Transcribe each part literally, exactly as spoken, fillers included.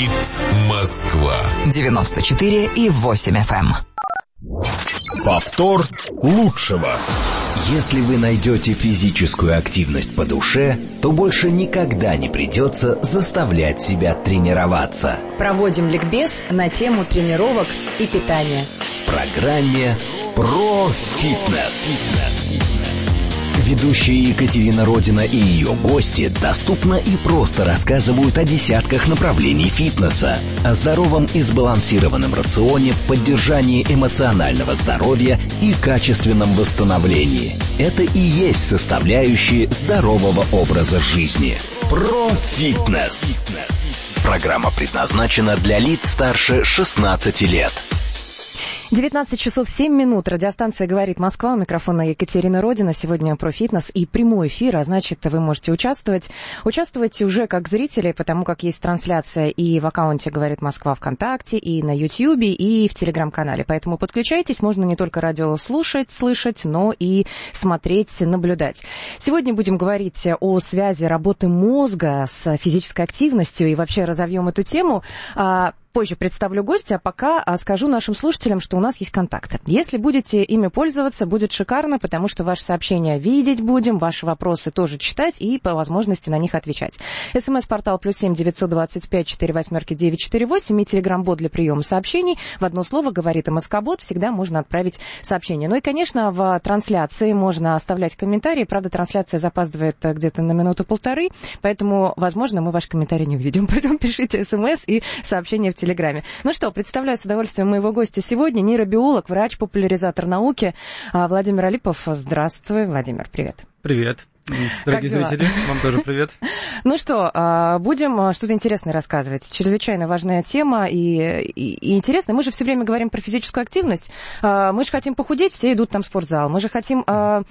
Говорит Москва. девяносто четыре и восемь эф эм. Повтор лучшего. Если вы найдете физическую активность по душе, то больше никогда не придется заставлять себя тренироваться. Проводим ликбез на тему тренировок и питания. В программе «Про фитнес». Ведущая Екатерина Родина и ее гости доступно и просто рассказывают о десятках направлений фитнеса, о здоровом и сбалансированном рационе, поддержании эмоционального здоровья и качественном восстановлении. Это и есть составляющие здорового образа жизни. Про фитнес. Программа предназначена для лиц старше шестнадцати лет. девятнадцать часов семь минут. Радиостанция «Говорит Москва». У микрофона Екатерина Родина. Сегодня про фитнес и прямой эфир, а значит, вы можете участвовать. Участвуйте уже как зрители, потому как есть трансляция и в аккаунте «Говорит Москва» ВКонтакте, и на Ютьюбе, и в Телеграм-канале. Поэтому подключайтесь. Можно не только радио слушать, слышать, но и смотреть, наблюдать. Сегодня будем говорить о связи работы мозга с физической активностью и вообще разовьем эту тему. Позже представлю гостя, а пока скажу нашим слушателям, что у нас есть контакты. Если будете ими пользоваться, будет шикарно, потому что ваши сообщения видеть будем, ваши вопросы тоже читать и по возможности на них отвечать. СМС-портал плюс семь девятьсот двадцать пять четыре восьмерки девять четыре восемь и телеграм-бот для приема сообщений. В одно слово «Говорит МСК-бот», всегда можно отправить сообщение. Ну и, конечно, в трансляции можно оставлять комментарии. Правда, трансляция запаздывает где-то на минуту-полторы, поэтому, возможно, мы ваш комментарий не увидим. Поэтому пишите СМС и сообщения в Телеграме. Ну что, представляю с удовольствием моего гостя сегодня, нейробиолог, врач, популяризатор науки Владимир Алипов. Здравствуй, Владимир, привет. Привет. Дорогие зрители, вам тоже привет. Ну что, будем что-то интересное рассказывать. Чрезвычайно важная тема и, и, и интересная. Мы же все время говорим про физическую активность. Мы же хотим похудеть, все идут там в спортзал. Мы же хотим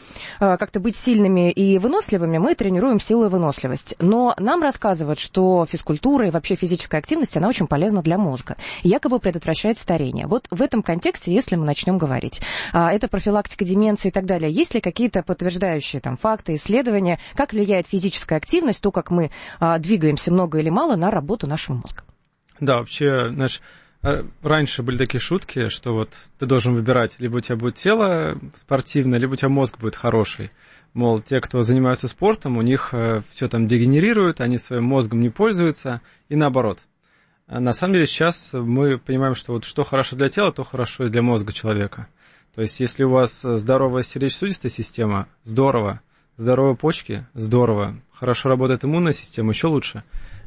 как-то быть сильными и выносливыми. Мы тренируем силу и выносливость. Но нам рассказывают, что физкультура и вообще физическая активность, она очень полезна для мозга. И якобы предотвращает старение. Вот в этом контексте, если мы начнем говорить, это профилактика деменции и так далее. Есть ли какие-то подтверждающие там факты, исследования, как влияет физическая активность, то, как мы а, двигаемся много или мало на работу нашего мозга? Да, вообще, знаешь, раньше были такие шутки, что вот ты должен выбирать, либо у тебя будет тело спортивное, либо у тебя мозг будет хороший. Мол, те, кто занимаются спортом, у них все там дегенерирует, они своим мозгом не пользуются, и наоборот. На самом деле сейчас мы понимаем, что вот что хорошо для тела, то хорошо и для мозга человека. То есть если у вас здоровая сердечно-сосудистая система, здорово. Здоровые почки, здорово. Хорошо работает иммунная система, еще лучше.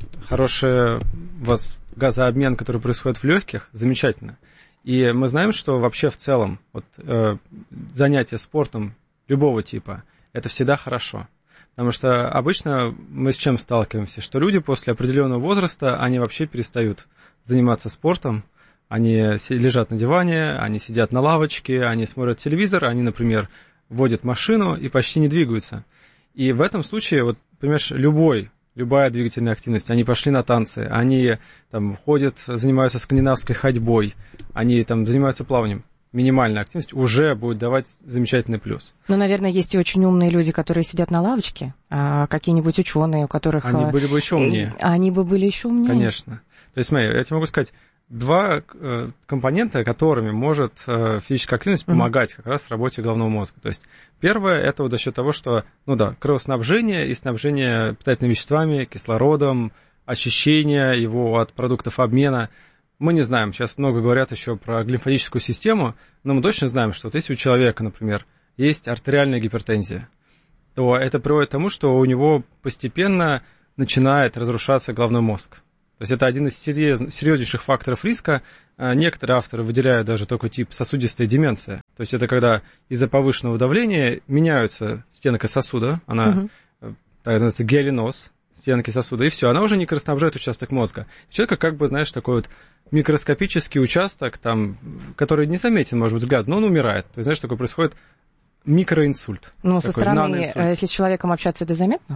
Хороший у вас газообмен, который происходит в легких, замечательно. И мы знаем, что вообще в целом вот, э, занятия спортом любого типа, это всегда хорошо. Потому что обычно мы с чем сталкиваемся? Что люди после определенного возраста, они вообще перестают заниматься спортом. Они лежат на диване, они сидят на лавочке, они смотрят телевизор, они, например, водят машину и почти не двигаются. И в этом случае, вот, понимаешь, любой, любая двигательная активность, они пошли на танцы, они там ходят, занимаются скандинавской ходьбой, они там занимаются плаванием. Минимальная активность уже будет давать замечательный плюс. Ну, наверное, есть и очень умные люди, которые сидят на лавочке, а какие-нибудь ученые, у которых... Они были бы еще умнее. Они бы были еще умнее? Конечно. То есть, смотри, я тебе могу сказать, два э, компонента, которыми может э, физическая активность помогать mm-hmm. как раз работе головного мозга. То есть первое, это вот за счет того, что, ну да, кровоснабжение и снабжение питательными веществами, кислородом, очищение его от продуктов обмена. Мы не знаем, сейчас много говорят еще про лимфатическую систему, но мы точно знаем, что вот если у человека, например, есть артериальная гипертензия, то это приводит к тому, что у него постепенно начинает разрушаться головной мозг. То есть это один из серьезнейших факторов риска. Некоторые авторы выделяют даже такой тип сосудистая деменция. То есть это когда из-за повышенного давления меняются стенки сосуда, она угу. так называется гиалиноз, стенки сосуда, и все, она уже не кровоснабжает участок мозга. У человека как бы, знаешь, такой вот микроскопический участок, там, который не заметен, может быть, взгляд, но он умирает. То есть, знаешь, такое происходит микроинсульт. Ну, со стороны, если с человеком общаться, это заметно?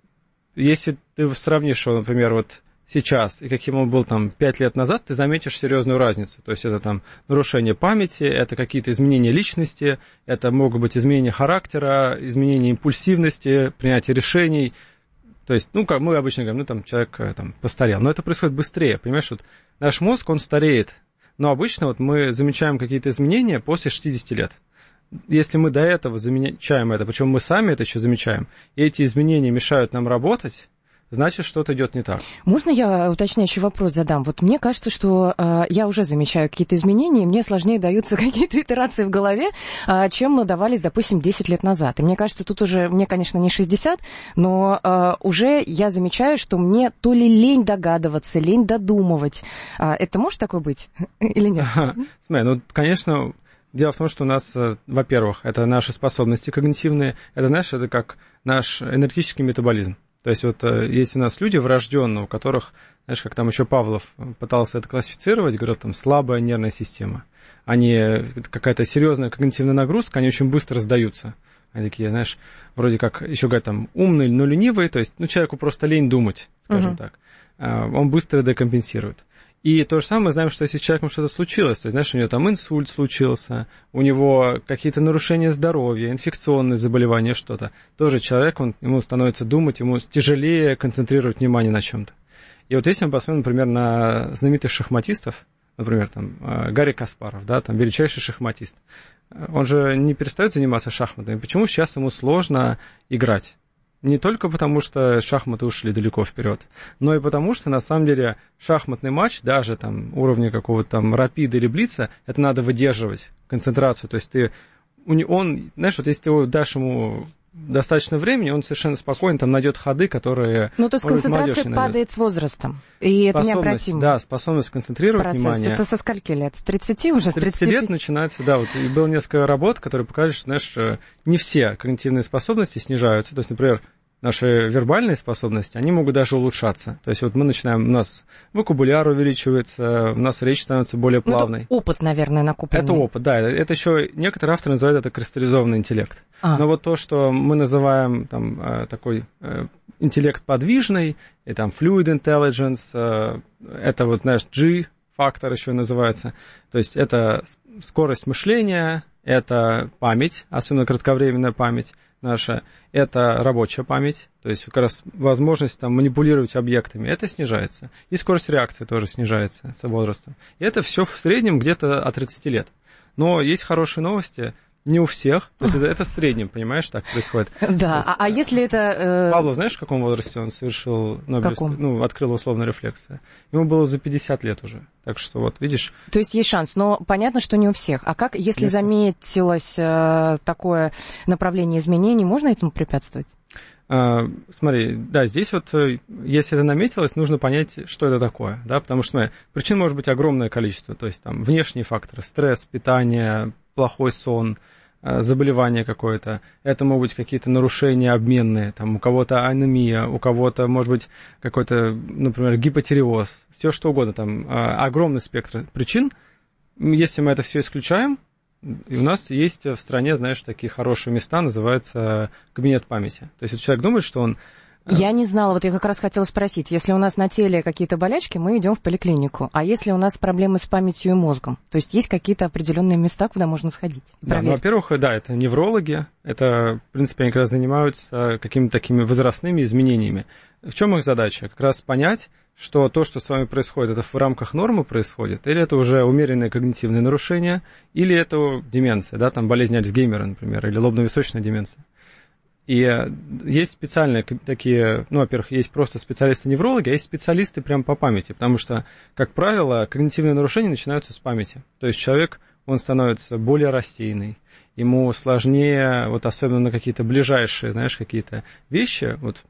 Если ты сравнишь его, например, вот сейчас и каким он был там пять лет назад, ты заметишь серьезную разницу. То есть это там нарушение памяти, это какие-то изменения личности, это могут быть изменения характера, изменения импульсивности, принятия решений. То есть, ну, как мы обычно говорим, ну, там, человек там, постарел. Но это происходит быстрее, понимаешь? Вот наш мозг, он стареет. Но обычно вот мы замечаем какие-то изменения после шестидесяти лет. Если мы до этого замечаем это, причем мы сами это еще замечаем, и эти изменения мешают нам работать, значит, что-то идет не так. Можно я уточняющий вопрос задам? Вот мне кажется, что э, я уже замечаю какие-то изменения, и мне сложнее даются какие-то итерации в голове, э, чем давались, допустим, десять лет назад. И мне кажется, тут уже, мне, конечно, не шестьдесят, но э, уже я замечаю, что мне то ли лень догадываться, лень додумывать. Э, это может такое быть или нет? Смотри, ну, конечно, дело в том, что у нас, во-первых, это наши способности когнитивные, это, знаешь, это как наш энергетический метаболизм. То есть вот есть у нас люди врожденные, у которых, знаешь, как там еще Павлов пытался это классифицировать, говорил, там слабая нервная система. Они, какая-то серьезная когнитивная нагрузка, они очень быстро сдаются. Они такие, знаешь, вроде как еще говорят, там, умные, но ленивые, то есть, ну, человеку просто лень думать, скажем uh-huh. так. Он быстро декомпенсирует. И то же самое мы знаем, что если с человеком что-то случилось, то есть, знаешь, у него там инсульт случился, у него какие-то нарушения здоровья, инфекционные заболевания, что-то, тоже человек, он, ему становится думать, ему тяжелее концентрировать внимание на чем-то. И вот если мы посмотрим, например, на знаменитых шахматистов, например, там, Гарри Каспаров, да, там, величайший шахматист, он же не перестает заниматься шахматами. Почему сейчас ему сложно играть? Не только потому, что шахматы ушли далеко вперед, но и потому, что, на самом деле, шахматный матч, даже там уровня какого-то там рапида или блица, это надо выдерживать концентрацию. То есть ты, он, знаешь, вот если ты дашь ему достаточно времени, он совершенно спокойно там найдет ходы, которые... Ну, то есть концентрация падает с возрастом, и это необратимо. Да, способность концентрировать процесс. Внимание. Это со скольки лет? С тридцати уже? С тридцати лет начинается, да, вот и было несколько работ, которые показали, что, знаешь, не все когнитивные способности снижаются. То есть, например, наши вербальные способности, они могут даже улучшаться. То есть вот мы начинаем, у нас вокабуляр увеличивается, у нас речь становится более плавной. Ну, это опыт, наверное, накопленный. Это опыт, да. Это еще некоторые авторы называют это кристаллизованный интеллект. А. Но вот то, что мы называем там, такой интеллект подвижный, и там fluid intelligence, это вот, знаешь, G-фактор еще называется. То есть это скорость мышления, это память, особенно кратковременная память наша, это рабочая память, то есть как раз возможность там, манипулировать объектами, это снижается. И скорость реакции тоже снижается с возрастом. И это все в среднем где-то от тридцати лет. Но есть хорошие новости. Не у всех, то есть это, это в среднем, понимаешь, так происходит. Да, есть, а, а если это... Э... Павлов, знаешь, в каком возрасте он совершил Нобелевскую, ну, открыл условную рефлексию? Ему было за пятьдесят лет уже, так что вот, видишь. То есть есть шанс, но понятно, что не у всех. А как, если Нет. заметилось э, такое направление изменений, можно этому препятствовать? А, смотри, да, здесь вот, если это наметилось, нужно понять, что это такое, да, потому что, смотри, причин может быть огромное количество, то есть там внешние факторы, стресс, питание, плохой сон, заболевание какое-то, это могут быть какие-то нарушения обменные, там у кого-то анемия, у кого-то, может быть, какой-то, например, гипотиреоз, все что угодно, там огромный спектр причин. Если мы это все исключаем, и у нас есть в стране, знаешь, такие хорошие места, называется кабинет памяти. То есть вот человек думает, что он... Я не знала, вот я как раз хотела спросить, если у нас на теле какие-то болячки, мы идем в поликлинику, а если у нас проблемы с памятью и мозгом, то есть есть какие-то определенные места, куда можно сходить? Да, ну, во-первых, да, это неврологи, это, в принципе, они как раз занимаются какими-то такими возрастными изменениями. В чем их задача? Как раз понять, что то, что с вами происходит, это в рамках нормы происходит, или это уже умеренные когнитивные нарушения, или это деменция, да, там болезнь Альцгеймера, например, или лобно-височная деменция. И есть специальные такие, ну, во-первых, есть просто специалисты-неврологи, а есть специалисты прямо по памяти, потому что, как правило, когнитивные нарушения начинаются с памяти. То есть человек, он становится более рассеянный, ему сложнее, вот особенно на какие-то ближайшие, знаешь, какие-то вещи, вот,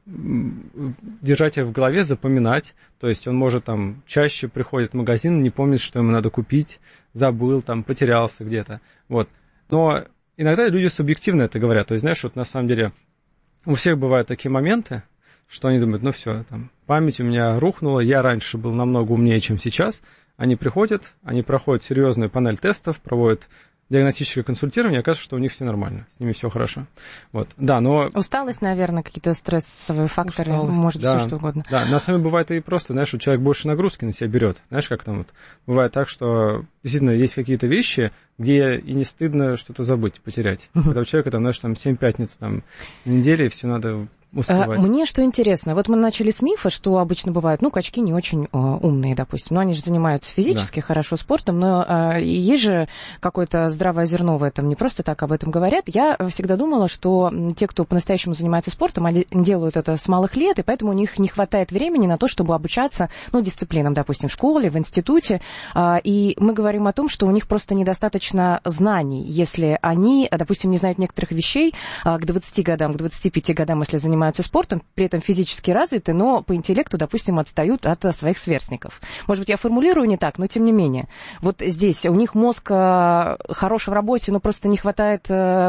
держать их в голове, запоминать, то есть он может там чаще приходит в магазин, не помнит, что ему надо купить, забыл, там, потерялся где-то, вот. Но иногда люди субъективно это говорят, то есть, знаешь, вот на самом деле у всех бывают такие моменты, что они думают, ну все, там, память у меня рухнула, я раньше был намного умнее, чем сейчас. Они приходят, они проходят серьезную панель тестов, проводят диагностическое консультирование, оказывается, что у них все нормально, с ними все хорошо. Вот. Да, но... Усталость, наверное, какие-то стрессовые факторы, Усталость, может, да, все что угодно. Да, на самом деле бывает и просто, знаешь, у человека больше нагрузки на себя берет. Знаешь, как там вот бывает так, что действительно есть какие-то вещи, где и не стыдно что-то забыть, потерять. Uh-huh. Когда у человека, там, знаешь, там семь пятниц там, в неделе, и все надо успевать. Мне что интересно, вот мы начали с мифа, что обычно бывают, ну, качки не очень э, умные, допустим, но они же занимаются физически, да. хорошо спортом, но э, есть же какое-то здравое зерно в этом, не просто так об этом говорят. Я всегда думала, что те, кто по-настоящему занимается спортом, они делают это с малых лет, и поэтому у них не хватает времени на то, чтобы обучаться, ну, дисциплинам, допустим, в школе, в институте, э, и мы говорим о том, что у них просто недостаточно знаний, если они, допустим, не знают некоторых вещей э, к двадцати годам, к двадцати пяти годам, если занимаются спортом, при этом физически развиты, но по интеллекту, допустим, отстают от своих сверстников. Может быть, я формулирую не так, но тем не менее. Вот здесь у них мозг хорош в работе, но просто не хватает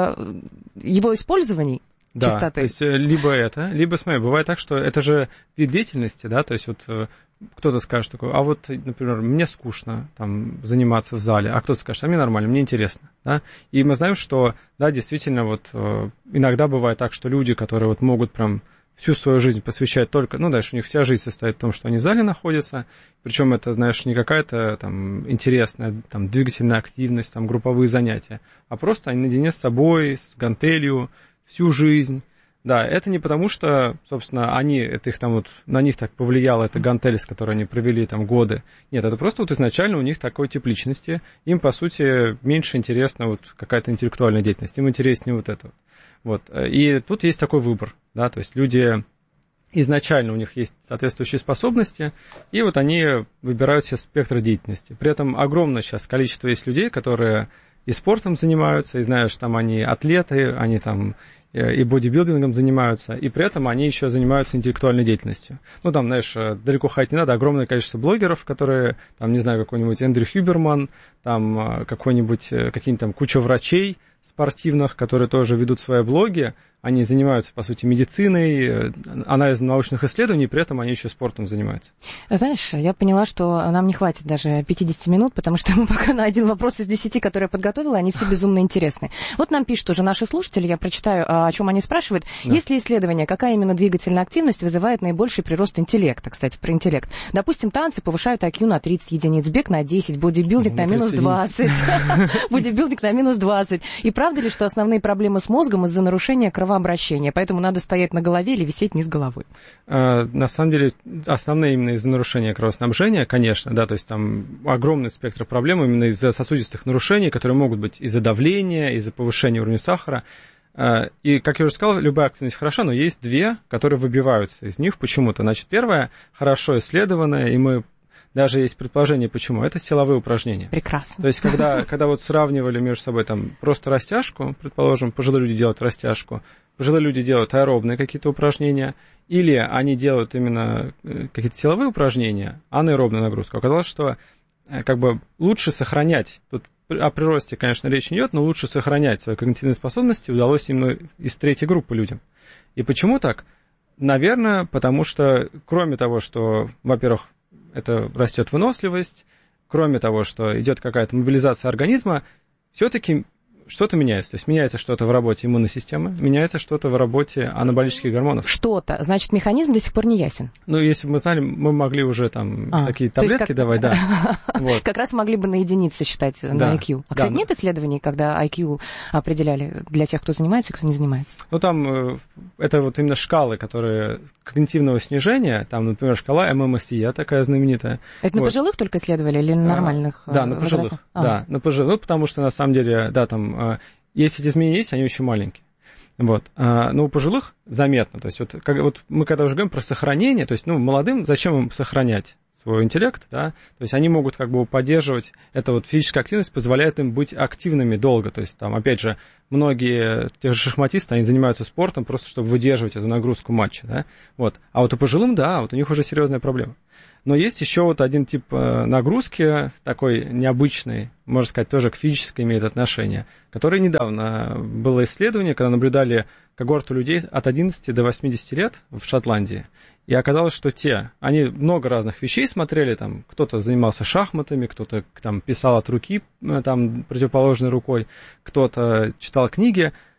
его использований. Да, чистоты. То есть либо это, либо, смотри, бывает так, что это же вид деятельности, да, то есть вот кто-то скажет такой, а вот, например, мне скучно там заниматься в зале, а кто-то скажет, а мне нормально, мне интересно, да, и мы знаем, что, да, действительно, вот иногда бывает так, что люди, которые вот могут прям всю свою жизнь посвящать только, ну, дальше у них вся жизнь состоит в том, что они в зале находятся, причем это, знаешь, не какая-то там интересная там двигательная активность, там групповые занятия, а просто они наедине с собой, с гантелью, всю жизнь. Да, это не потому, что, собственно, они, это их там вот, на них так повлияло, это гантели, с которой они провели там годы. Нет, это просто вот изначально у них такой тип личности. Им, по сути, меньше интересна вот какая-то интеллектуальная деятельность, им интереснее вот это. Вот. И тут есть такой выбор, да, то есть люди, изначально у них есть соответствующие способности, и вот они выбирают себе спектр деятельности. При этом огромное сейчас количество есть людей, которые и спортом занимаются, и знаешь, там они атлеты, они там и бодибилдингом занимаются, и при этом они еще занимаются интеллектуальной деятельностью. Ну, там, знаешь, далеко ходить не надо, огромное количество блогеров, которые, там, не знаю, какой-нибудь Эндрю Хьюберман, там, какой-нибудь, какие-нибудь там куча врачей спортивных, которые тоже ведут свои блоги, они занимаются, по сути, медициной, анализом научных исследований, при этом они еще спортом занимаются. Знаешь, я поняла, что нам не хватит даже пятьдесят минут, потому что мы пока на один вопрос из десяти, который я подготовила, они все безумно интересны. Вот нам пишут уже наши слушатели, я прочитаю, о чем они спрашивают. Да. Есть ли исследование, какая именно двигательная активность вызывает наибольший прирост интеллекта? Кстати, про интеллект. Допустим, танцы повышают ай кью на тридцать единиц, бег на десять, бодибилдинг на минус двадцать. Бодибилдинг на минус двадцать. И правда ли, что основные проблемы с мозгом из-за нарушения кровообращения? Поэтому надо стоять на голове или висеть низ головы. А, на самом деле, основные именно из-за нарушения кровоснабжения, конечно, да, то есть там огромный спектр проблем именно из-за сосудистых нарушений, которые могут быть из-за давления, из-за повышения уровня сахара. А, и, как я уже сказал, любая активность хороша, но есть две, которые выбиваются из них почему-то. Значит, первая хорошо исследованная, и мы даже есть предположение, почему. Это силовые упражнения. Прекрасно. То есть, когда, когда вот сравнивали между собой там просто растяжку, предположим, пожилые люди делают растяжку, пожилые люди делают аэробные какие-то упражнения, или они делают именно какие-то силовые упражнения, анаэробную нагрузку. Оказалось, что как бы лучше сохранять, тут о приросте, конечно, речь не идет, но лучше сохранять свои когнитивные способности удалось именно из третьей группы людям. И почему так? Наверное, потому что, кроме того, что, во-первых, это растет выносливость, кроме того, что идет какая-то мобилизация организма, все-таки что-то меняется. То есть меняется что-то в работе иммунной системы, меняется что-то в работе анаболических гормонов. Что-то. Значит, механизм до сих пор не ясен. Ну, если бы мы знали, мы могли уже там а, такие таблетки как... давать, да. Вот. Как раз могли бы на единицы считать да. на ай кью. А, кстати, да. нет исследований, когда ай кью определяли для тех, кто занимается и кто не занимается? Ну, там это вот именно шкалы, которые когнитивного снижения, там, например, шкала эм эм эс и, такая знаменитая. Это вот. На пожилых только исследовали или на нормальных? А, да, на пожилых. А. Да, на пожилых. Ну, потому что, на самом деле, да, там если эти изменения есть, они очень маленькие. Вот. Но у пожилых заметно. То есть вот, как, вот мы когда уже говорим про сохранение, то есть ну, молодым зачем им сохранять свой интеллект, да? То есть они могут как бы поддерживать, эта вот физическая активность позволяет им быть активными долго. То есть там, опять же, многие те же шахматисты, они занимаются спортом просто, чтобы выдерживать эту нагрузку матча, да? Вот. А вот у пожилым, да, вот у них уже серьезная проблема. Но есть еще вот один тип нагрузки, такой необычный, можно сказать, тоже к физической имеет отношение, который недавно было исследование, когда наблюдали когорту людей от одиннадцати до восьмидесяти лет в Шотландии. И оказалось, что те, они много разных вещей смотрели, там, кто-то занимался шахматами, кто-то там писал от руки, там, противоположной рукой, кто-то читал книги.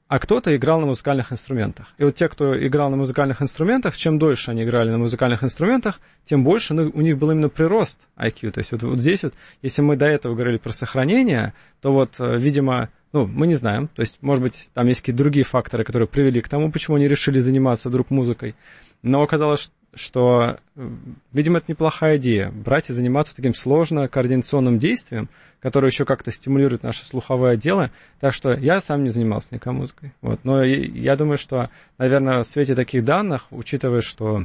а кто-то играл на музыкальных инструментах. И вот те, кто играл на музыкальных инструментах, чем дольше они играли на музыкальных инструментах, тем больше ну, у них был именно прирост ай кью. То есть вот, вот здесь вот, если мы до этого говорили про сохранение, то вот, видимо, ну, мы не знаем. То есть, может быть, там есть какие-то другие факторы, которые привели к тому, почему они решили заниматься вдруг музыкой. Но оказалось, что, видимо, это неплохая идея, брать и заниматься таким сложно координационным действием, которое еще как-то стимулирует наше слуховое отдело. Так что я сам не занимался никакой музыкой. Вот. Но я думаю, что, наверное, в свете таких данных, учитывая, что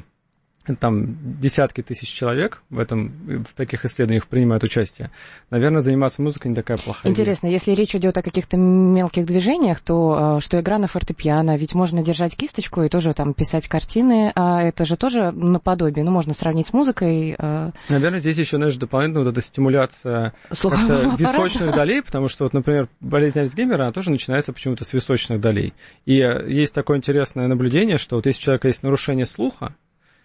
там десятки тысяч человек в, этом, в таких исследованиях принимают участие, наверное, заниматься музыкой не такая плохая Интересно, идея. если речь идет о каких-то мелких движениях, то что игра на фортепиано, ведь можно держать кисточку и тоже там писать картины, а это же тоже наподобие, ну, можно сравнить с музыкой. Наверное, здесь еще, знаешь, дополнительно вот эта стимуляция как-то височных долей, потому что, вот, например, болезнь Альцгеймера, она тоже начинается почему-то с височных долей. И есть такое интересное наблюдение, что вот если у человека есть нарушение слуха,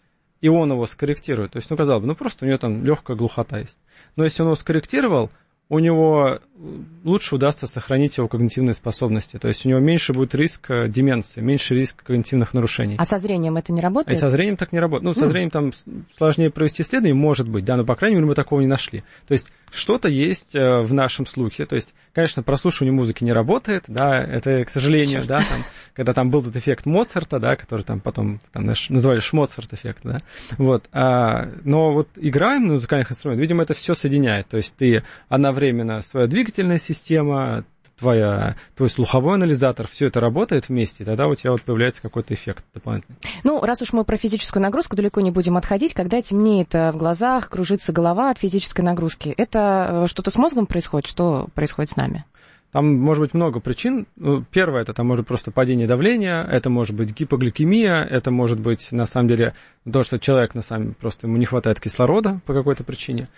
и он его скорректирует. То есть, ну, казалось бы, ну, просто у него там легкая глухота есть. Но если он его скорректировал, у него лучше удастся сохранить его когнитивные способности. То есть у него меньше будет риск деменции, меньше риск когнитивных нарушений. А со зрением это не работает? И со зрением так не работает. Ну, со mm. зрением там сложнее провести исследование, может быть, да, но, по крайней мере, мы такого не нашли. То есть что-то есть в нашем слухе. То есть, конечно, прослушивание музыки не работает, да, это, к сожалению, Черт. да, там, когда там был тут эффект Моцарта, да, который там потом там, знаешь, называли Шмоцарт эффект, да, вот. А, но вот играем на музыкальных инструментах, видимо, это все соединяет. То есть ты одновременно своя двигательная система, твоя, твой слуховой анализатор, все это работает вместе, и тогда у тебя вот появляется какой-то эффект дополнительный. Ну, раз уж мы про физическую нагрузку далеко не будем отходить, когда темнеет в глазах, кружится голова от физической нагрузки, это что-то с мозгом происходит? Что происходит с нами? Там может быть много причин. Первое, это там может быть просто падение давления, это может быть гипогликемия, это может быть, на самом деле, то, что человек, на самом деле, просто ему не хватает кислорода по какой-то причине.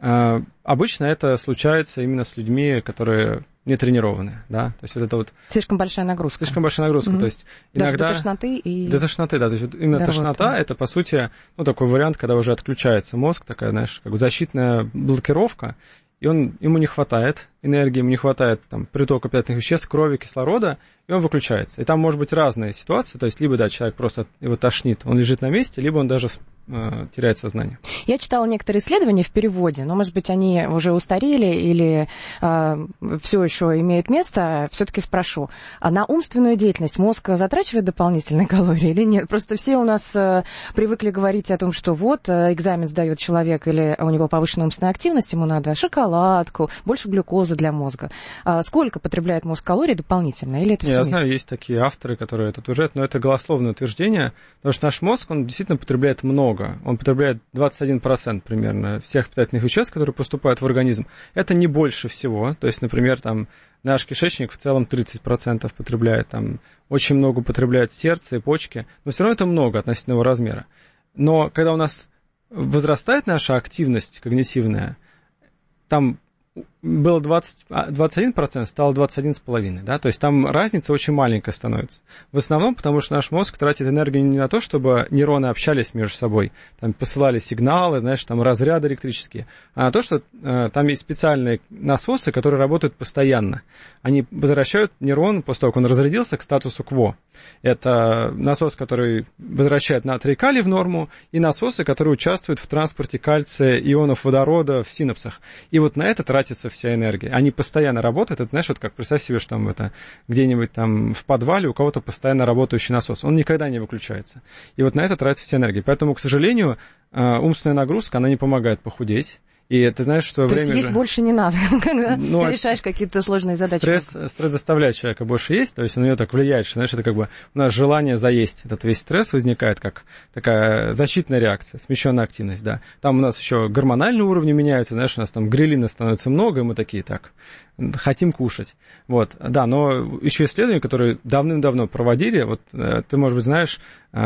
Обычно это случается именно с людьми, которые не тренированные, да, то есть вот это вот... Слишком большая нагрузка. Слишком большая нагрузка, mm-hmm. то есть иногда... Даже до тошноты и... До тошноты, да, то есть вот именно до тошнота, рвоты. Это, по сути, ну, такой вариант, когда уже отключается мозг, такая, знаешь, как бы защитная блокировка, и он, ему не хватает энергии, ему не хватает там, притока питательных веществ, крови, кислорода, и он выключается. И там может быть разные ситуации, то есть либо, да, человек просто его тошнит, он лежит на месте, либо он даже э, теряет сознание. Я читала некоторые исследования в переводе, но, может быть, они уже устарели или э, все еще имеют место. Все-таки спрошу, а на умственную деятельность мозг затрачивает дополнительные калории или нет? Просто все у нас э, привыкли говорить о том, что вот э, экзамен сдает человек или у него повышенная умственная активность, ему надо шоколадку, больше глюкозы для мозга. А сколько потребляет мозг калорий дополнительно? Или это все Я миф? знаю, есть такие авторы, которые это утверждают, но это голословное утверждение, потому что наш мозг, он действительно потребляет много. Он потребляет двадцать один процент примерно всех питательных веществ, которые поступают в организм. Это не больше всего. То есть, например, там наш кишечник в целом тридцать процентов потребляет, там очень много потребляет сердце и почки, но все равно это много относительно его размера. Но когда у нас возрастает наша активность когнитивная, там было двадцать, двадцать один процент, стало двадцать один целых пять десятых, да, то есть там разница очень маленькая становится. В основном, потому что наш мозг тратит энергию не на то, чтобы нейроны общались между собой, там посылали сигналы, знаешь, там разряды электрические, а на то, что э, там есть специальные насосы, которые работают постоянно. Они возвращают нейрон после того, как он разрядился, к статусу кво. Это насос, который возвращает натрий и калий в норму, и насосы, которые участвуют в транспорте кальция, ионов водорода в синапсах. И вот на это тратится вся энергия. Они постоянно работают. Это, знаешь, вот как, представь себе, что там это, где-нибудь там в подвале у кого-то постоянно работающий насос. Он никогда не выключается. И вот на это тратится вся энергия. Поэтому, к сожалению, умственная нагрузка, она не помогает похудеть. И ты знаешь, что То время есть есть же... больше не надо, когда ну, решаешь какие-то сложные задачи. Стресс, стресс заставляет человека больше есть, то есть он ее так влияет, что, знаешь, это как бы у нас желание заесть. Этот весь стресс возникает как такая защитная реакция, смещенная активность, да. Там у нас еще гормональные уровни меняются, знаешь, у нас там грелина становится много, и мы такие так хотим кушать. Вот, да, но еще исследования, которые давным-давно проводили, вот ты, может быть, знаешь,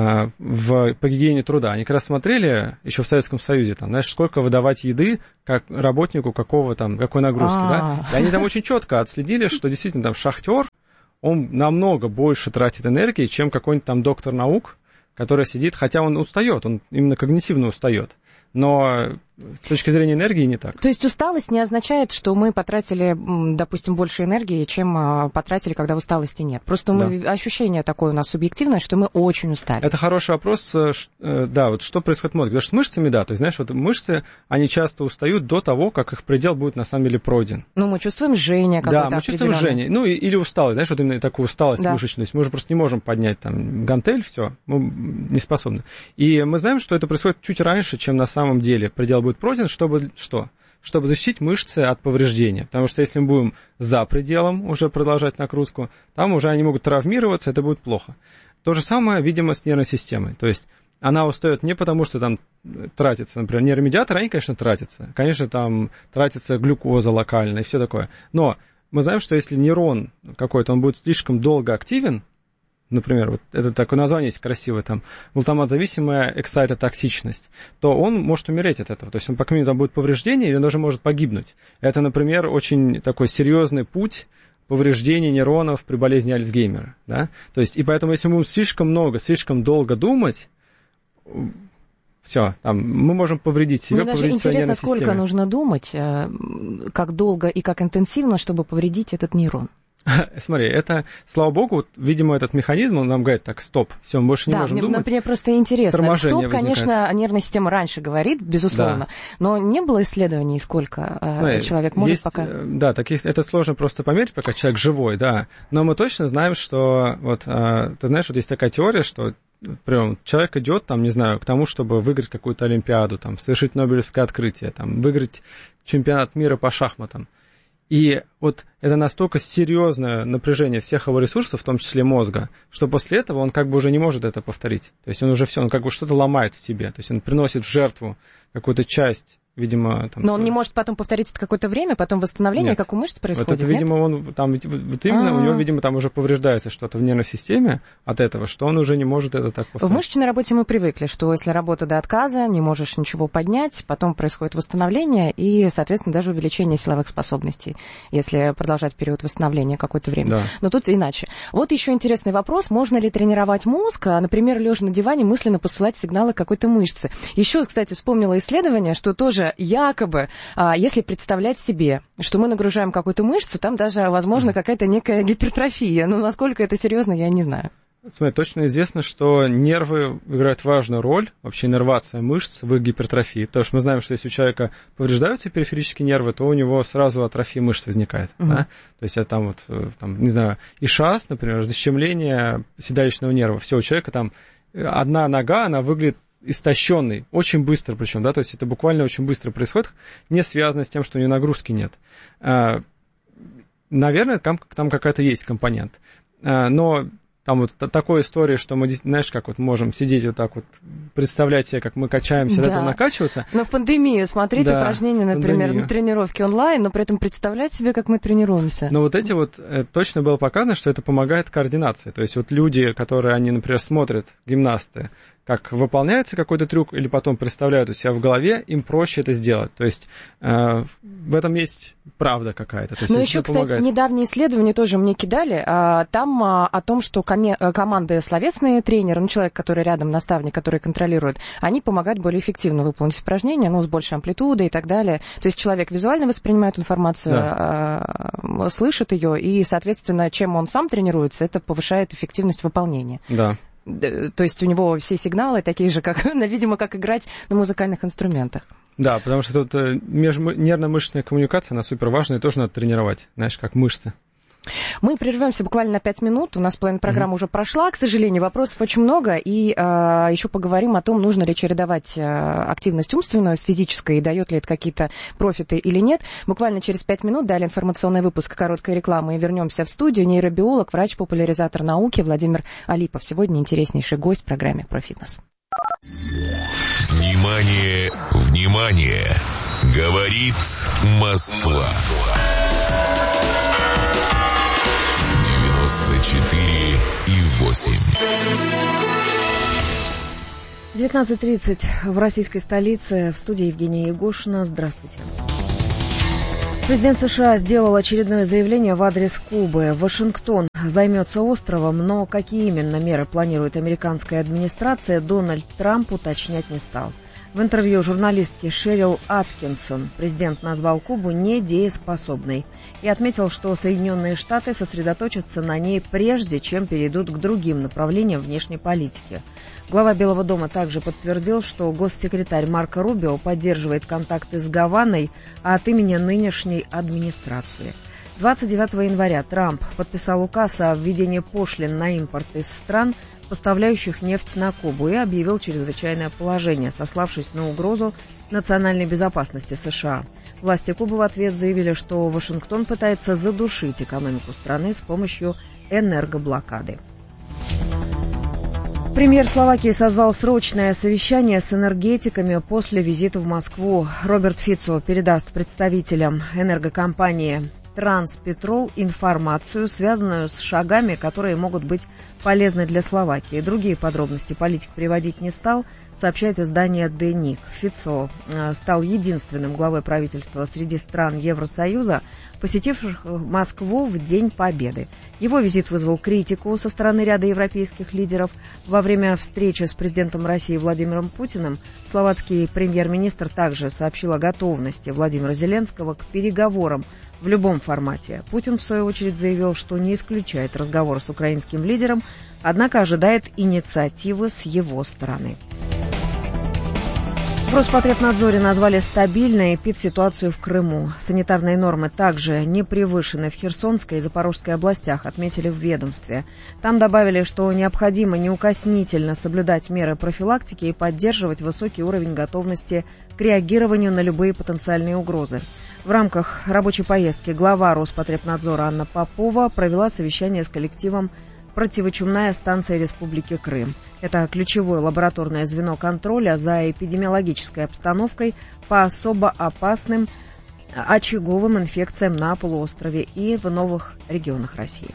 в, по гигиене труда, они как раз смотрели еще в Советском Союзе, там, знаешь, сколько выдавать еды как работнику какого там, какой нагрузки, да, и они там очень четко отследили, что действительно там шахтер, он намного больше тратит энергии, чем какой-нибудь там доктор наук, который сидит, хотя он устает, он именно когнитивно устает. Но с точки зрения энергии не так. То есть усталость не означает, что мы потратили, допустим, больше энергии, чем потратили, когда усталости нет. Просто мы, да. ощущение такое у нас субъективное, что мы очень устали. Это хороший вопрос, да, вот что происходит в мозге. Потому что с мышцами, да, то есть, знаешь, вот мышцы, они часто устают до того, как их предел будет на самом деле пройден. Ну, мы чувствуем жжение какое-то. Да, мы чувствуем жжение, ну, или усталость, знаешь, вот именно такую усталость да. мышечную. Мы уже просто не можем поднять там гантель, все, мы не способны. И мы знаем, что это происходит чуть раньше, чем на самом деле предел будет пройден, чтобы что? Чтобы защитить мышцы от повреждения. Потому что если мы будем за пределом уже продолжать нагрузку, там уже они могут травмироваться, это будет плохо. То же самое, видимо, с нервной системой. То есть она устает не потому, что там тратится, например, нейромедиаторы, они, конечно, тратятся. Конечно, там тратится глюкоза локальная и все такое. Но мы знаем, что если нейрон какой-то, он будет слишком долго активен, например, вот это такое название есть красивое, там, глутамат-зависимая эксайтотоксичность, то он может умереть от этого. То есть он, по крайней мере, там будет повреждение или он даже может погибнуть. Это, например, очень такой серьезный путь повреждения нейронов при болезни Альцгеймера. Да? То есть, и поэтому, если мы будем слишком много, слишком долго думать, все, там, мы можем повредить себя, Мне повредить даже интересно, системе. Сколько нужно думать, как долго и как интенсивно, чтобы повредить этот нейрон? Смотри, это, слава богу, вот, видимо, этот механизм, он нам говорит, так, стоп, все, мы больше не да, можем мне, думать. Например, просто интересно. Стоп, возникает. Конечно, нервная система раньше говорит, безусловно, да. но не было исследований, сколько Смотри, человек может есть, пока... Да, таких, это сложно просто померить, пока человек живой, да, но мы точно знаем, что, вот, ты знаешь, вот есть такая теория, что прям человек идет, там, не знаю, к тому, чтобы выиграть какую-то олимпиаду, там, совершить Нобелевское открытие, там, выиграть чемпионат мира по шахматам. И вот это настолько серьезное напряжение всех его ресурсов, в том числе мозга, что после этого он как бы уже не может это повторить. То есть он уже все, он как бы что-то ломает в себе. То есть он приносит в жертву какую-то часть, видимо... Там, но он не может потом повторить это какое-то время, потом восстановление, нет. как у мышц происходит, вот это, нет? видимо, он там, вот именно А-а-а. у него, видимо, там уже повреждается что-то в нервной системе от этого, что он уже не может это так повторить. В мышечной работе мы привыкли, что если работа до отказа, не можешь ничего поднять, потом происходит восстановление и, соответственно, даже увеличение силовых способностей, если продолжать период восстановления какое-то время. Да. Но тут иначе. Вот еще интересный вопрос. Можно ли тренировать мозг, например, лежа на диване, мысленно посылать сигналы какой-то мышцы? Еще, кстати, вспомнила исследование, что тоже якобы, если представлять себе, что мы нагружаем какую-то мышцу, там даже, возможно, какая-то некая гипертрофия. Но насколько это серьезно, я не знаю. Смотри, точно известно, что нервы играют важную роль, вообще иннервация мышц в их гипертрофии. Потому что мы знаем, что если у человека повреждаются периферические нервы, то у него сразу атрофия мышц возникает. Uh-huh. Да? То есть это там вот, там, не знаю, ишаз, например, защемление седалищного нерва. Все, у человека там одна нога, она выглядит истощенный, очень быстро причем, да, то есть это буквально очень быстро происходит, не связано с тем, что у него нагрузки нет. Наверное, там, там какая-то есть компонент. Но там вот такой истории, что мы, знаешь, как вот можем сидеть вот так вот, представлять себе, как мы качаемся, да. накачиваться. Но в пандемию смотрите да, упражнения, например, пандемию. на тренировке онлайн, но при этом представлять себе, как мы тренируемся. Но вот эти вот, точно было показано, что это помогает координации. То есть вот люди, которые, они, например, смотрят, гимнасты, как выполняется какой-то трюк, или потом представляют у себя в голове, им проще это сделать. То есть э, в этом есть правда какая-то. То есть, но еще, кстати, помогает. Недавние исследования тоже мне кидали. А, там а, о том, что коме- команды словесные тренеры, ну, человек, который рядом, наставник, который контролирует, они помогают более эффективно выполнить упражнения, ну, с большей амплитудой и так далее. То есть человек визуально воспринимает информацию, да. а, слышит ее, и, соответственно, чем он сам тренируется, это повышает эффективность выполнения. Да. То есть у него все сигналы такие же, как, видимо, как играть на музыкальных инструментах. Да, потому что тут нервно-мышечная коммуникация, она супер важная, и тоже надо тренировать, знаешь, как мышцы. Мы прервемся буквально на пять минут. У нас половина программы mm-hmm. уже прошла. К сожалению, вопросов очень много. И э, еще поговорим о том, нужно ли чередовать э, активность умственную с физической, и дает ли это какие-то профиты или нет. Буквально через пять минут, далее информационный выпуск, короткая реклама, и вернемся в студию. Нейробиолог, врач-популяризатор науки Владимир Алипов. Сегодня интереснейший гость в программе про фитнес. Внимание, внимание! Говорит Москва. девяносто четыре и восемь. девятнадцать тридцать в российской столице. В студии Евгения Егошина. Здравствуйте. Президент США сделал очередное заявление в адрес Кубы. Вашингтон займется островом, но какие именно меры планирует американская администрация, Дональд Трамп уточнять не стал. В интервью журналистке Шерил Аткинсон президент назвал Кубу недееспособной и отметил, что Соединенные Штаты сосредоточатся на ней прежде, чем перейдут к другим направлениям внешней политики. Глава Белого дома также подтвердил, что госсекретарь Марко Рубио поддерживает контакты с Гаваной от имени нынешней администрации. двадцать девятого января Трамп подписал указ о введении пошлин на импорт из стран, поставляющих нефть на Кубу, и объявил чрезвычайное положение, сославшись на угрозу национальной безопасности США. Власти Кубы в ответ заявили, что Вашингтон пытается задушить экономику страны с помощью энергоблокады. Премьер Словакии созвал срочное совещание с энергетиками после визита в Москву. Роберт Фицо передаст представителям энергокомпании Транспетрол информацию, связанную с шагами, которые могут быть полезны для Словакии. Другие подробности политик приводить не стал, сообщает издание «Деник». Фицо стал единственным главой правительства среди стран Евросоюза, посетивших Москву в День Победы. Его визит вызвал критику со стороны ряда европейских лидеров. Во время встречи с президентом России Владимиром Путиным словацкий премьер-министр также сообщил о готовности Владимира Зеленского к переговорам в любом формате. Путин, в свою очередь, заявил, что не исключает разговор с украинским лидером, однако ожидает инициативы с его стороны. В Роспотребнадзоре назвали стабильной эпидситуацию в Крыму. Санитарные нормы также не превышены в Херсонской и Запорожской областях, отметили в ведомстве. Там добавили, что необходимо неукоснительно соблюдать меры профилактики и поддерживать высокий уровень готовности к реагированию на любые потенциальные угрозы. В рамках рабочей поездки глава Роспотребнадзора Анна Попова провела совещание с коллективом «Противочумная станция Республики Крым». Это ключевое лабораторное звено контроля за эпидемиологической обстановкой по особо опасным очаговым инфекциям на полуострове и в новых регионах России.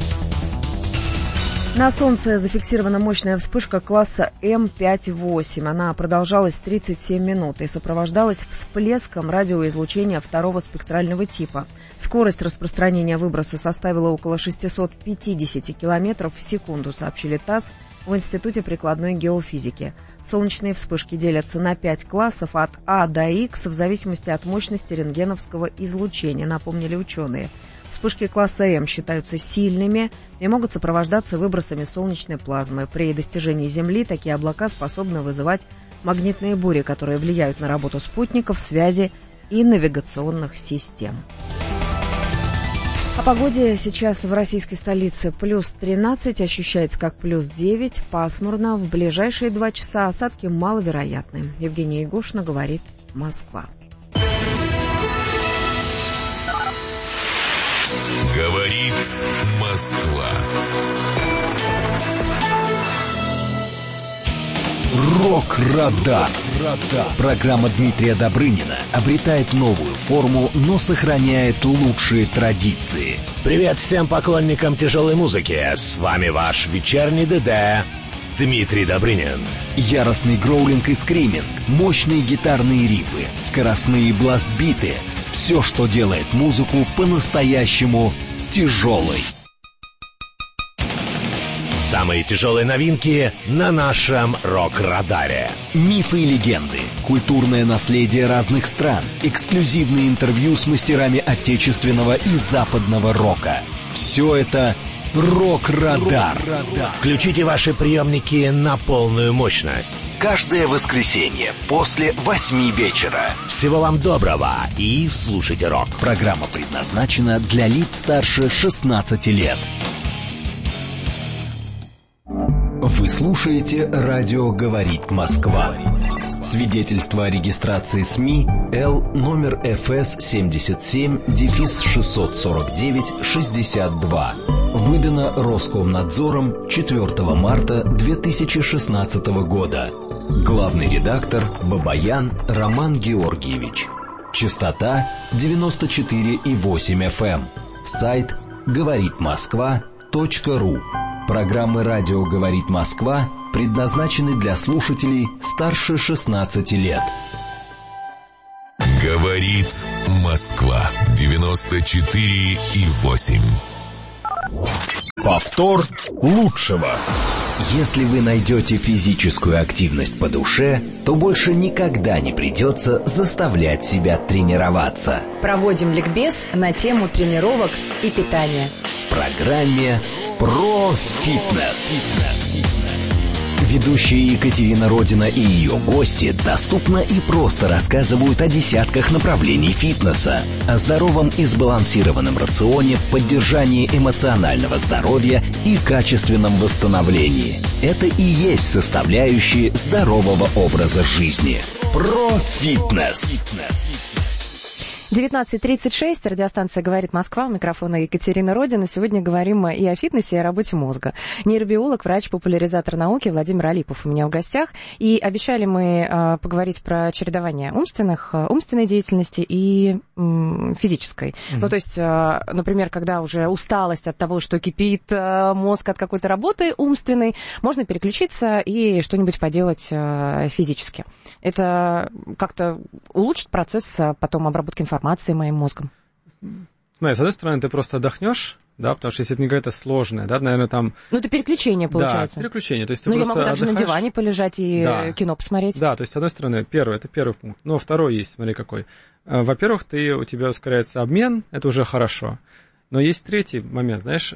На Солнце зафиксирована мощная вспышка класса эм пять восемь. Она продолжалась тридцать семь минут и сопровождалась всплеском радиоизлучения второго спектрального типа. Скорость распространения выброса составила около шестьсот пятьдесят километров в секунду, сообщили ТАСС в Институте прикладной геофизики. Солнечные вспышки делятся на пять классов от А до Х в зависимости от мощности рентгеновского излучения, напомнили ученые. Вспышки класса М считаются сильными и могут сопровождаться выбросами солнечной плазмы. При достижении Земли такие облака способны вызывать магнитные бури, которые влияют на работу спутников, связи и навигационных систем. О погоде сейчас в российской столице плюс тринадцать, ощущается как плюс девять, пасмурно. В ближайшие два часа осадки маловероятны. Евгения Егошина, говорит Москва. Говорит Москва. Рок-радар. Программа Дмитрия Добрынина обретает новую форму, но сохраняет лучшие традиции. Привет всем поклонникам тяжелой музыки. С вами ваш вечерний ДД Дмитрий Добрынин. Яростный гроулинг и скриминг, мощные гитарные рифы, скоростные бласт-биты. Все, что делает музыку по-настоящему тяжелой. Самые тяжелые новинки на нашем рок-радаре. Мифы и легенды, культурное наследие разных стран, эксклюзивные интервью с мастерами отечественного и западного рока. Все это Рок-радар. Включите ваши приемники на полную мощность. Каждое воскресенье после восьми вечера. Всего вам доброго и слушайте рок. Программа предназначена для лиц старше шестнадцати лет. Вы слушаете «Радио говорит Москва». Свидетельство о регистрации СМИ Л номер эф эс семьдесят семь шестьсот сорок девять шестьдесят два. Выдано Роскомнадзором четвёртого марта две тысячи шестнадцатого года. Главный редактор Бабаян Роман Георгиевич. Частота девяносто четыре и восемь эф эм. Сайт говорит москва точка ру. Программы «Радио говорит Москва» предназначены для слушателей старше шестнадцати лет. Говорит Москва. девяносто четыре и восемь. Повтор лучшего. Если вы найдете физическую активность по душе, то больше никогда не придется заставлять себя тренироваться. Проводим ликбез на тему тренировок и питания. В программе «Про фитнес». Ведущие Екатерина Родина и ее гости доступно и просто рассказывают о десятках направлений фитнеса, о здоровом и сбалансированном рационе, поддержании эмоционального здоровья и качественном восстановлении. Это и есть составляющие здорового образа жизни. Про фитнес. девятнадцать тридцать шесть, радиостанция «Говорит Москва», у микрофона Екатерина Родина. Сегодня говорим и о фитнесе, и о работе мозга. Нейробиолог, врач-популяризатор науки Владимир Алипов у меня в гостях. И обещали мы э, поговорить про чередование умственных, э, умственной деятельности и э, физической. Mm-hmm. Ну, то есть, э, например, когда уже усталость от того, что кипит э, мозг от какой-то работы умственной, можно переключиться и что-нибудь поделать э, физически. Это как-то улучшит процесс э, потом обработки информации моим мозгом? Смотри, с одной стороны, ты просто отдохнешь, да, потому что если это не какая-то сложная, да, наверное, там... Ну, это переключение, получается. Да, переключение. То есть ты ну, я просто могу также отдыхаешь. На диване полежать и да. кино посмотреть. Да, то есть, с одной стороны, первый, это первый пункт. Но второй есть, смотри, какой. Во-первых, ты, у тебя ускоряется обмен, это уже хорошо. Но есть третий момент, знаешь,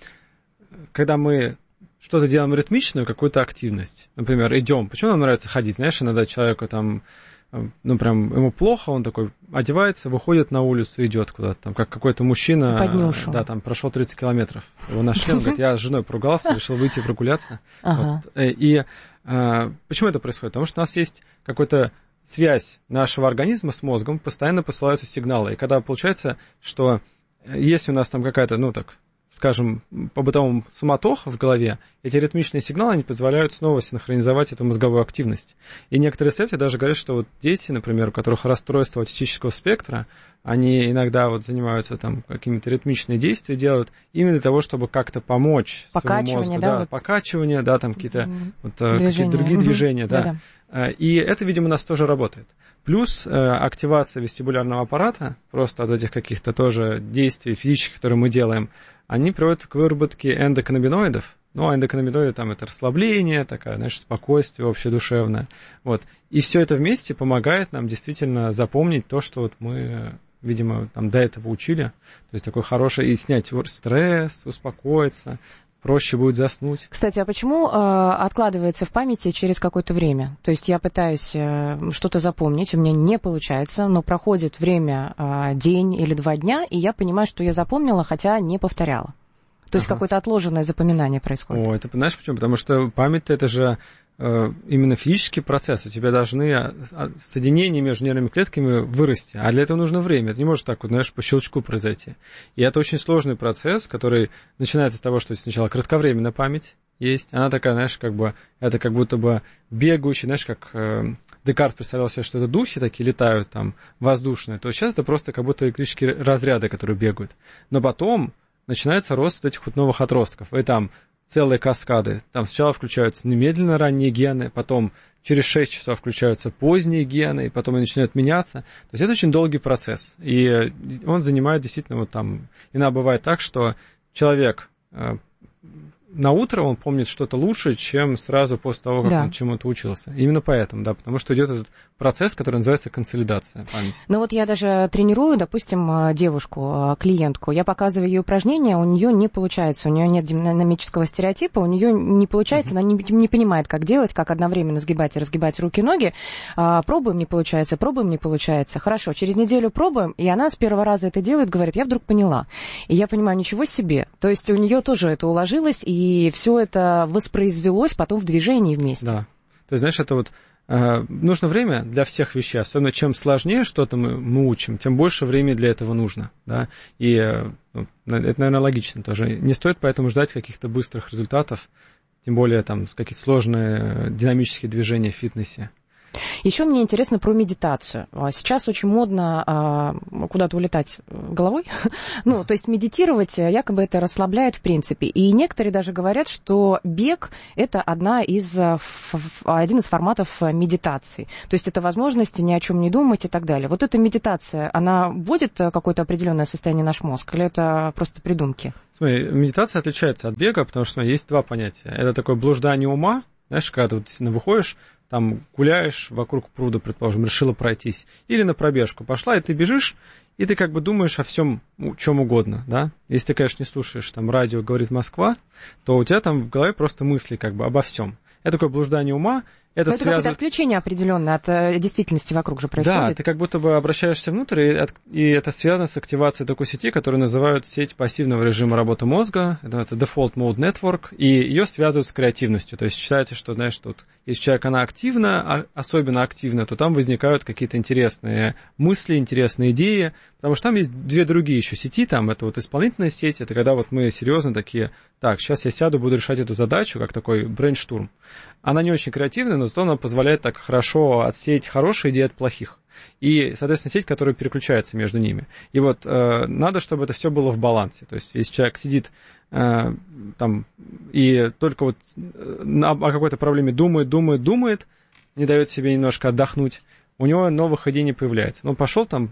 когда мы что-то делаем ритмичную, какую-то активность, например, идем, почему нам нравится ходить, знаешь, иногда человеку там... ну, прям ему плохо, он такой одевается, выходит на улицу, идет куда-то, там, как какой-то мужчина, Поднюшу. Да, там, прошел тридцать километров, его нашли, он говорит, я с женой поругался, решил выйти прогуляться. Ага. Вот. И а, почему это происходит? Потому что у нас есть какая-то связь нашего организма с мозгом, постоянно посылаются сигналы, и когда получается, что если у нас там какая-то, ну, так... скажем, по бытовому суматоха в голове, эти ритмичные сигналы не позволяют снова синхронизовать эту мозговую активность. И некоторые исследователи даже говорят, что вот дети, например, у которых расстройство аутистического спектра, они иногда вот занимаются там какими-то ритмичные действия, делают именно для того, чтобы как-то помочь покачивание, своему мозгу. Да, да, вот... покачивание, да, там какие-то mm-hmm. вот, какие-то другие mm-hmm. движения, да. Да-да. И это, видимо, у нас тоже работает. Плюс э, активация вестибулярного аппарата, просто от этих каких-то тоже действий физических, которые мы делаем, они приводят к выработке эндоканнабиноидов. Ну, а эндоканнабиноиды там это расслабление, такое, знаешь, спокойствие общедушевное. Вот. И все это вместе помогает нам действительно запомнить то, что вот мы, видимо, там до этого учили. То есть такой хороший, и снять стресс, успокоиться, проще будет заснуть. Кстати, а почему э, откладывается в памяти через какое-то время? То есть я пытаюсь э, что-то запомнить, у меня не получается, но проходит время, э, день или два дня, и я понимаю, что я запомнила, хотя не повторяла. То есть ага. какое-то отложенное запоминание происходит. О, это знаешь почему? Потому что память-то это же э, именно физический процесс. У тебя должны соединения между нервными клетками вырасти, а для этого нужно время. Это не может так вот, знаешь, по щелчку произойти. И это очень сложный процесс, который начинается с того, что сначала кратковременная память есть. Она такая, знаешь, как бы, это как будто бы бегающий, знаешь, как э, Декарт представлял себе, что это духи такие летают там, воздушные, то сейчас это просто как будто электрические разряды, которые бегают. Но потом начинается рост этих вот новых отростков. И там целые каскады. Там сначала включаются немедленно ранние гены, потом через шесть часов включаются поздние гены, и потом они начинают меняться. То есть это очень долгий процесс. И он занимает действительно вот там... Иногда бывает так, что человек э, на утро он помнит что-то лучше, чем сразу после того, как да. он чему-то учился. Именно поэтому, да, потому что идет этот процесс, который называется консолидация памяти. Ну вот я даже тренирую, допустим, девушку, клиентку, я показываю ей упражнения, у нее не получается, у нее нет динамического стереотипа, у нее не получается, uh-huh. она не, не понимает, как делать, как одновременно сгибать и разгибать руки-ноги. А, пробуем, не получается, пробуем, не получается. Хорошо, через неделю пробуем, и она с первого раза это делает, говорит, я вдруг поняла. И я понимаю, ничего себе. То есть у нее тоже это уложилось, и все это воспроизвелось потом в движении вместе. Да, то есть, знаешь, это вот нужно время для всех вещей, особенно чем сложнее что-то мы, мы учим, тем больше времени для этого нужно, да, и ну, это, наверное, логично тоже. Не стоит поэтому ждать каких-то быстрых результатов, тем более там какие-то сложные динамические движения в фитнесе. Еще мне интересно про медитацию. Сейчас очень модно а, куда-то улетать головой. Ну, то есть медитировать, якобы это расслабляет в принципе. И некоторые даже говорят, что бег – это одна из, один из форматов медитации. То есть это возможность ни о чем не думать и так далее. Вот эта медитация, она вводит какое-то определенное состояние в наш мозг или это просто придумки? Смотри, медитация отличается от бега, потому что смотри, есть два понятия. Это такое блуждание ума, знаешь, когда ты вот действительно выходишь, там гуляешь вокруг пруда, предположим, решила пройтись, или на пробежку пошла, и ты бежишь, и ты как бы думаешь о всем, чем угодно, да. Если ты, конечно, не слушаешь там радио «Говорит Москва», то у тебя там в голове просто мысли как бы обо всем. Это такое блуждание ума. Это, это связывает... какое-то отключение определенное от э, действительности вокруг же происходит. Да, ты как будто бы обращаешься внутрь, и, от... и это связано с активацией такой сети, которую называют сеть пассивного режима работы мозга, это называется Default Mode Network, и ее связывают с креативностью. То есть считается, что, знаешь, тут, если человек, она активна, а особенно активна, то там возникают какие-то интересные мысли, интересные идеи, потому что там есть две другие еще сети, там это вот исполнительная сеть, это когда вот мы серьезно такие, так, сейчас я сяду, буду решать эту задачу, как такой брейнштурм. Она не очень креативная, но зато она позволяет так хорошо отсеять хорошие идеи от плохих. И, соответственно, сеть, которая переключается между ними. И вот э, надо, чтобы это все было в балансе. То есть, если человек сидит э, там и только вот о, о какой-то проблеме думает, думает, думает, не дает себе немножко отдохнуть, у него новых идей не появляется. Он пошел там,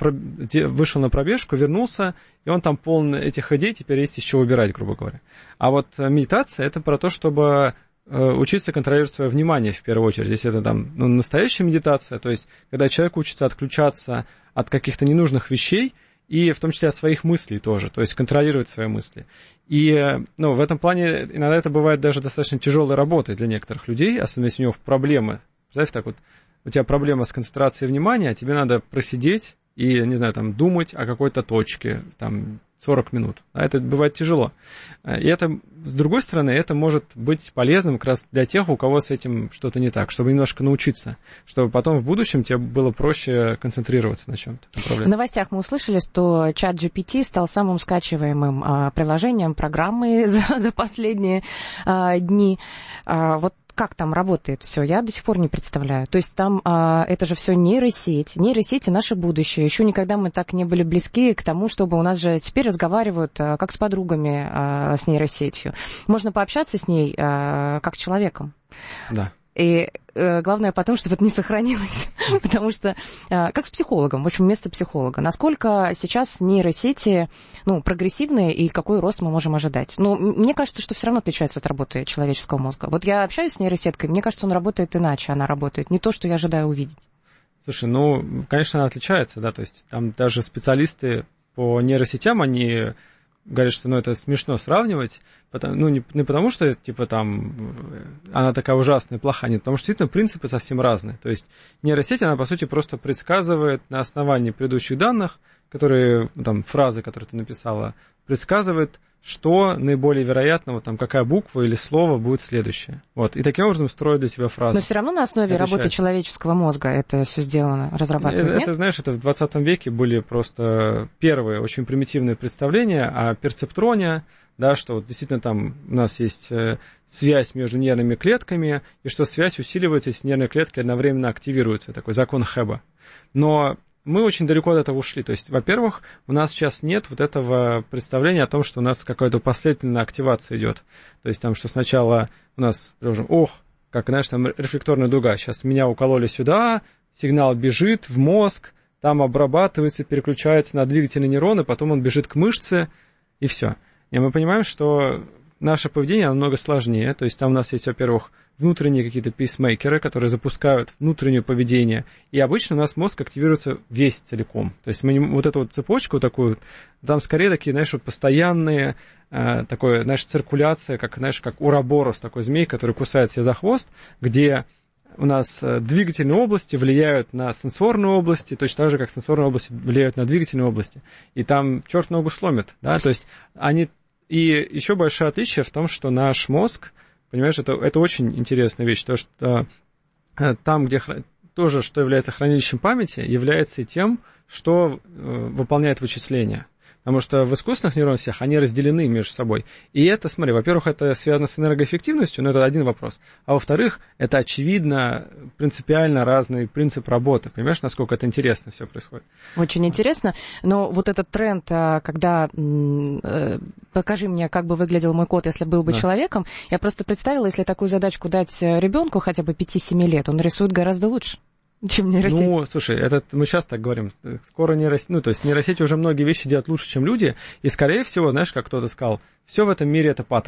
вышел на пробежку, вернулся, и он там полон этих идей, теперь есть из чего выбирать, грубо говоря. А вот медитация – это про то, чтобы учиться контролировать свое внимание в первую очередь. Если это там ну, настоящая медитация, то есть когда человек учится отключаться от каких-то ненужных вещей, и в том числе от своих мыслей тоже, то есть контролировать свои мысли. И ну, в этом плане иногда это бывает даже достаточно тяжелой работой для некоторых людей, особенно если у них проблемы. Представь так вот, у тебя проблема с концентрацией внимания, а тебе надо просидеть и, не знаю, там, думать о какой-то точке, там, сорок минут. А это бывает тяжело. И это, с другой стороны, это может быть полезным как раз для тех, у кого с этим что-то не так, чтобы немножко научиться, чтобы потом в будущем тебе было проще концентрироваться на чем-то. В новостях мы услышали, что чат джи пи ти стал самым скачиваемым а, приложением программы за, за последние а, дни. А, вот как там работает все, я до сих пор не представляю. То есть там а, это же все нейросеть. Нейросети — наше будущее. Еще никогда мы так не были близки к тому, чтобы у нас же теперь разговаривают а, как с подругами а, с нейросетью. Можно пообщаться с ней а, как с человеком. Да. И э, главное потом, чтобы это не сохранилось, потому что, э, как с психологом, в общем, вместо психолога, насколько сейчас нейросети, ну, прогрессивные и какой рост мы можем ожидать? Ну, мне кажется, что все равно отличается от работы человеческого мозга. Вот я общаюсь с нейросеткой, мне кажется, он работает иначе, она работает, не то, что я ожидаю увидеть. Слушай, ну, конечно, она отличается, да, то есть там даже специалисты по нейросетям, они говорят, что ну, это смешно сравнивать, потому, ну, не, не потому, что типа там она такая ужасная, плохая, нет, потому что действительно принципы совсем разные. То есть нейросеть, она, по сути, просто предсказывает на основании предыдущих данных, которые, там, фразы, которые ты написала, предсказывает, что наиболее вероятно, вот там какая буква или слово будет следующее. Вот. И таким образом строят для тебя фразу. Но все равно на основе Отвечает. работы человеческого мозга это все сделано, разрабатывают, это, нет? это, знаешь, это в двадцатом веке были просто первые очень примитивные представления о перцептроне, да, что вот действительно там у нас есть связь между нервными клетками, и что связь усиливается, если нервные клетки одновременно активируются. Такой закон Хэба. Но мы очень далеко от этого ушли. То есть, во-первых, у нас сейчас нет вот этого представления о том, что у нас какая-то последовательная активация идет. То есть там, что сначала у нас, скажем, ох, как, знаешь, там рефлекторная дуга. Сейчас меня укололи сюда, сигнал бежит в мозг, там обрабатывается, переключается на двигательные нейроны, потом он бежит к мышце, и все. И мы понимаем, что наше поведение намного сложнее. То есть там у нас есть, во-первых, внутренние какие-то пейсмейкеры, которые запускают внутреннее поведение. И обычно у нас мозг активируется весь целиком. То есть мы вот эту вот цепочку такую, там скорее такие, знаешь, вот постоянные, э, такое, знаешь, циркуляция, как, знаешь, как уроборос, такой змей, который кусает себя за хвост, где у нас двигательные области влияют на сенсорные области, точно так же, как сенсорные области влияют на двигательные области. И там черт ногу сломит, да, то есть они... И еще большое отличие в том, что наш мозг, понимаешь, это, это очень интересная вещь, то что там, где тоже, что является хранилищем памяти, является и тем, что выполняет вычисления. Потому что в искусственных нейронных сетях они разделены между собой. И это, смотри, во-первых, это связано с энергоэффективностью, но это один вопрос. А во-вторых, это, очевидно, принципиально разный принцип работы. Понимаешь, насколько это интересно все происходит? Очень интересно. Но вот этот тренд, когда покажи мне, как бы выглядел мой кот, если был бы да. человеком, я просто представила, если такую задачку дать ребенку хотя бы пяти-семи лет, он рисует гораздо лучше, чем нейросеть. Ну, слушай, это мы сейчас так говорим. Скоро нейросеть, ну, то есть нейросети уже многие вещи делают лучше, чем люди, и, скорее всего, знаешь, как кто-то сказал, все в этом мире это паттерн.